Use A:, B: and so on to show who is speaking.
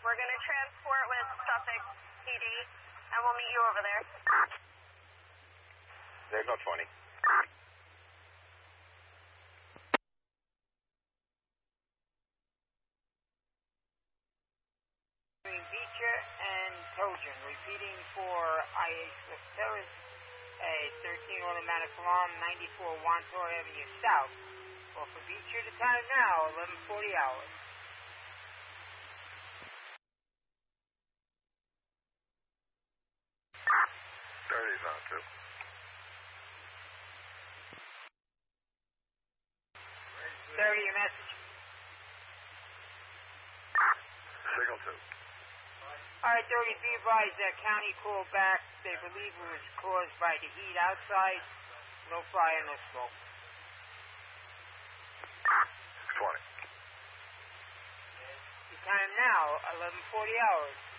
A: We're going to transport with Suffolk PD, and we'll meet you over there.
B: There's no 20.
C: Between Beecher and Trojan, repeating for IA Swift Terrace, a 13 automatic alarm, 94 Wantor Avenue South. Well, for Beecher, the time now, 11:40 hours.
B: On 2.
C: 30, your message.
B: Signal 2.
C: All right, 30, be advised that county called back. They believe it was caused by the heat outside. No fire, no smoke.
B: 20.
C: The time now, 11:40 hours.